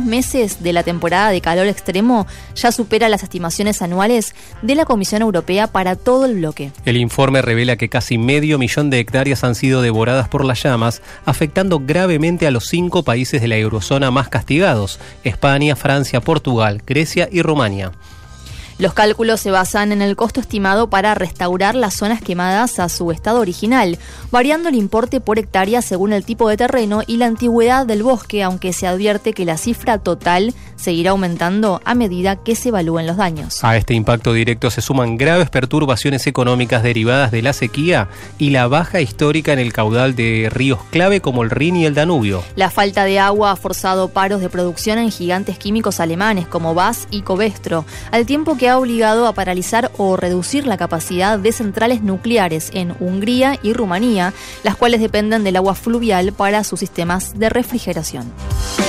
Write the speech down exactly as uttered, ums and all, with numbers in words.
meses de la temporada de calor extremo ya supera las estimaciones anuales de la Comisión Europea para todo el bloque. El informe revela que casi medio millón de hectáreas han sido devoradas por las llamas, afectando gravemente a los cinco países de la eurozona más castigados: España, Francia, Portugal, Grecia y Rumania. Los cálculos se basan en el costo estimado para restaurar las zonas quemadas a su estado original, variando el importe por hectárea según el tipo de terreno y la antigüedad del bosque, aunque se advierte que la cifra total seguirá aumentando a medida que se evalúen los daños. A este impacto directo se suman graves perturbaciones económicas derivadas de la sequía y la baja histórica en el caudal de ríos clave como el Rin y el Danubio. La falta de agua ha forzado paros de producción en gigantes químicos alemanes como B A S y Covestro, al tiempo que ha obligado a paralizar o reducir la capacidad de centrales nucleares en Hungría y Rumanía, las cuales dependen del agua fluvial para sus sistemas de refrigeración.